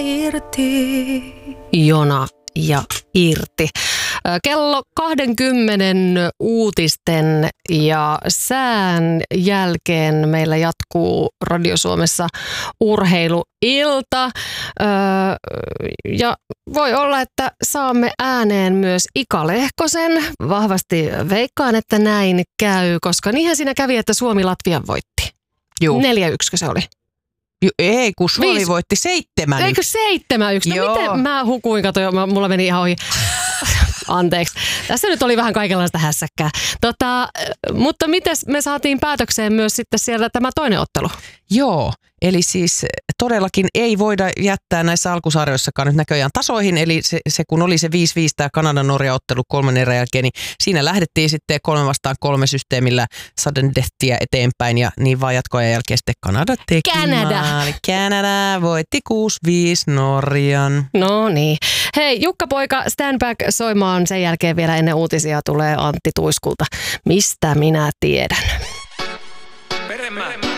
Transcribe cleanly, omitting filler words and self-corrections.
Irti. Jona ja Irti. Kello 20 uutisten ja sään jälkeen meillä jatkuu Radio Suomessa urheiluilta. Ja voi olla, että saamme ääneen myös Ika Lehkosen. Vahvasti veikkaan, että näin käy, koska niinhän siinä kävi, että Suomi Latvian voitti. Juu. 4-1 se oli. Ei, kun Suomi voitti 7-1. Eikö 7-1? No miten mä hukuin, mulla meni ihan ohi. Anteeksi. Tässä nyt oli vähän kaikenlaista hässäkkää. Mutta miten me saatiin päätökseen myös sitten siellä tämä toinen ottelu? Joo, eli siis todellakin ei voida jättää näissä alkusarjoissakaan nyt näköjään tasoihin. Eli se kun oli se 5-5 tämä Kanada-Norja-ottelu 3 erän jälkeen, niin siinä lähdettiin sitten 3-3 systeemillä sudden deathia eteenpäin. Ja niin vaan jatkoajan jälkeen sitten Kanada teki maali. Kanada voitti 6-5 Norjan. No niin. Hei, Jukka-poika, stand back soimaan. Sen jälkeen vielä ennen uutisia tulee Antti Tuiskulta. Mistä minä tiedän? Peremä.